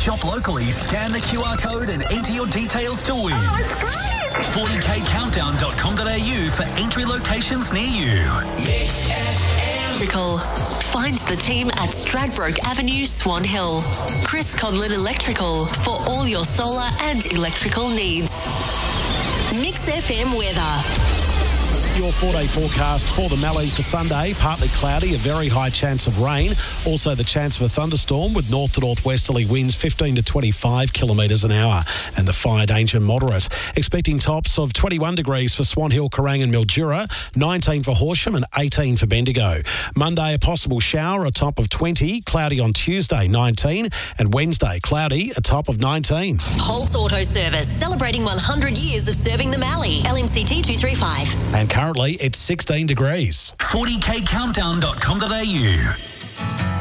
Shop locally, scan the QR code and enter your details to win. 40kcountdown.com.au for entry locations near you. Electrical. Find the team at Stradbroke Avenue, Swan Hill. Chris Conlon Electrical for all your solar and electrical needs. Mix FM weather. Your 4-day forecast for the Mallee for Sunday. Partly cloudy, a very high chance of rain. Also the chance of a thunderstorm with north to northwesterly winds 15 to 25 kilometres an hour. And the fire danger moderate. Expecting tops of 21 degrees for Swan Hill, Kerrang and Mildura, 19 for Horsham and 18 for Bendigo. Monday, a possible shower, a top of 20. Cloudy on Tuesday, 19. And Wednesday, cloudy, a top of 19. Holt's Auto Service, celebrating 100 years of serving the Mallee. LMCT 235. And currently it's 16 degrees. 40kcountdown.com.au.